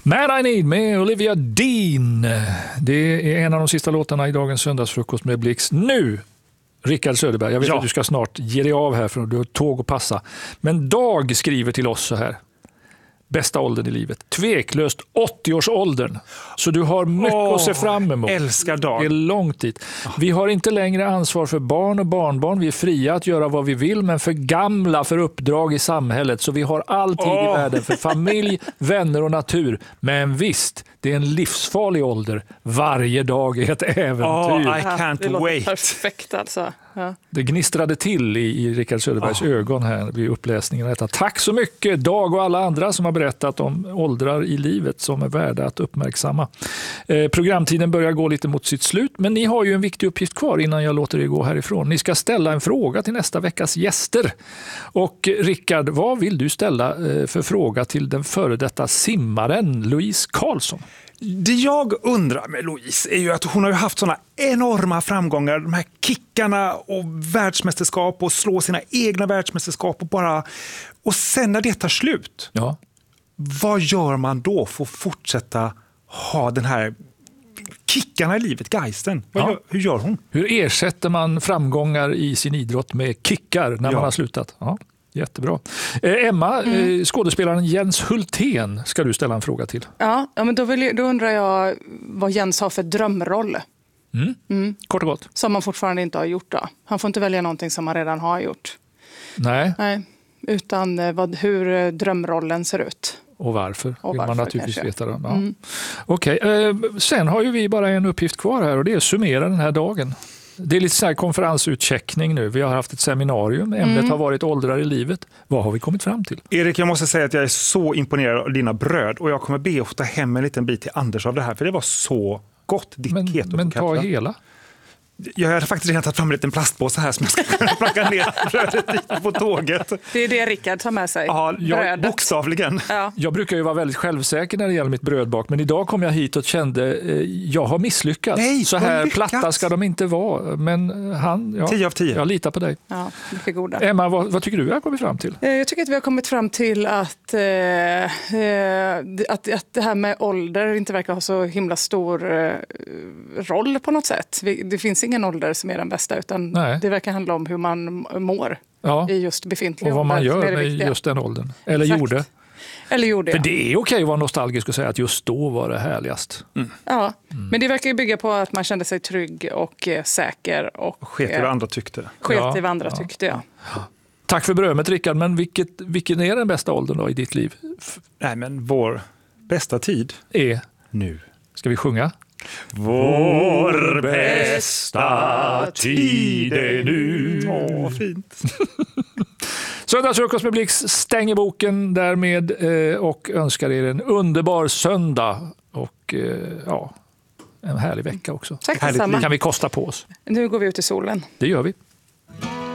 Man I Need med Olivia Dean. Det är en av de sista låtarna i dagens söndagsfrukost med Blix. Nu, Rickard Söderberg, jag vet att du ska snart ge dig av här för du har tåg att passa. Men Dag skriver till oss så här. Bästa åldern i livet. Tveklöst 80-årsåldern. Så du har mycket att se fram emot. Älskar Dag. Det är långt dit. Vi har inte längre ansvar för barn och barnbarn. Vi är fria att göra vad vi vill, men för gamla för uppdrag i samhället. Så vi har all tid i världen för familj, vänner och natur. Men visst, det är en livsfarlig ålder. Varje dag är ett äventyr. I can't det låter wait. perfekt alltså. Ja. Det gnistrade till i Rickard Söderbergs ögon här vid uppläsningen av detta. Tack så mycket Dag och alla andra som har berättat om åldrar i livet som är värda att uppmärksamma. Programtiden börjar gå lite mot sitt slut, men ni har ju en viktig uppgift kvar innan jag låter er gå härifrån. Ni ska ställa en fråga till nästa veckas gäster. Och Rickard, vad vill du ställa för fråga till den före detta simmaren Louise Karlsson? Det jag undrar med Louise är ju att hon har ju haft såna enorma framgångar, de här kickarna och världsmästerskap och slå sina egna världsmästerskap och sen när det tar slut, vad gör man då för att fortsätta ha den här kickarna i livet, geisten? Hur gör hon? Hur ersätter man framgångar i sin idrott med kickar när man har slutat? Ja. Jättebra. Emma, skådespelaren Jens Hultén ska du ställa en fråga till. Ja, men då undrar jag vad Jens har för drömroll. Kort och gott. Som man fortfarande inte har gjort då. Han får inte välja någonting som han redan har gjort. Nej. Utan hur drömrollen ser ut. Och varför vill man naturligtvis kanske veta. Ja. Okej. Sen har ju vi bara en uppgift kvar här och det är att summera den här dagen. Det är lite så här konferensutcheckning nu. Vi har haft ett seminarium. Ämnet har varit åldrar i livet. Vad har vi kommit fram till? Erik, jag måste säga att jag är så imponerad av dina bröd och jag kommer be att ta hem en liten bit till Anders av det här för det var så gott. Men ta hela. Jag hade faktiskt redan tagit fram en liten plastpåse här som jag ska kunna plocka ner brödet dit på tåget. Det är det Rickard tar med sig. Ja, bokstavligen. Ja. Jag brukar ju vara väldigt självsäker när det gäller mitt brödbak, men idag kom jag hit och kände jag har misslyckats. Nej, så här platta ska de inte vara. Men 10 av 10. Jag litar på dig. Ja, mycket goda. Emma, vad tycker du vi har kommit fram till? Jag tycker att vi har kommit fram till att det här med ålder inte verkar ha så himla stor roll på något sätt. Det finns ingen ålder som är den bästa utan det verkar handla om hur man mår i just befintlig ålder. Och vad man gör med just den åldern. Eller gjorde. För det är okej att vara nostalgisk och säga att just då var det härligast. Ja, men det verkar ju bygga på att man kände sig trygg och säker. Och sket i vad andra tyckte. Tack för berömmet Rickard, men vilken är den bästa åldern då i ditt liv? Nej, men vår bästa tid är nu. Ska vi sjunga? Vår bästa tid är nu. Fint. Söndagsfrukost med Blix stänger boken därmed och önskar er en underbar söndag och en härlig vecka också. Tack detsamma. Kan vi kosta på oss. Nu går vi ut i solen. Det gör vi.